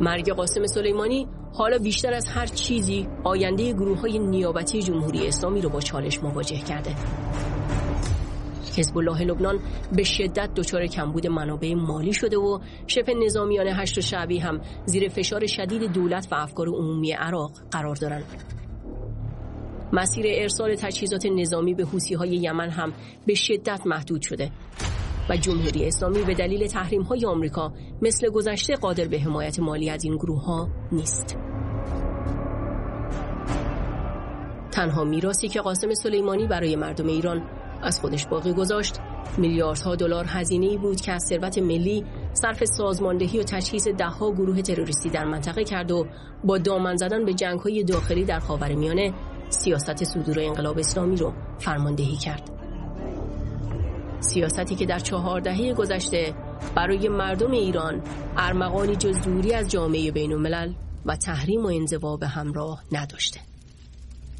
مرگ قاسم سلیمانی حالا بیشتر از هر چیزی آینده گروه‌های نیابتی جمهوری اسلامی رو با چالش مواجه کرده. حزب الله لبنان به شدت دچار کمبود منابع مالی شده و شبه نظامیان هشت شعبی هم زیر فشار شدید دولت و افکار عمومی عراق قرار دارند. مسیر ارسال تجهیزات نظامی به حوثی‌های یمن هم به شدت محدود شده و جمهوری اسلامی به دلیل تحریم‌های آمریکا مثل گذشته قادر به حمایت مالی از این گروه‌ها نیست. تنها میراثی که قاسم سلیمانی برای مردم ایران از خودش باقی گذاشت میلیاردها دلار هزینه‌ای بود که از ثروت ملی صرف سازماندهی و تجهیز ده‌ها گروه تروریستی در منطقه کرد و با دامن زدن به جنگ‌های داخلی در خاورمیانه سیاست صدور انقلاب اسلامی رو فرماندهی کرد. سیاستی که در 4 دهه گذشته برای مردم ایران ارمغانی جز دوری از جامعه بین‌الملل و تحریم و انزوا به همراه نداشته.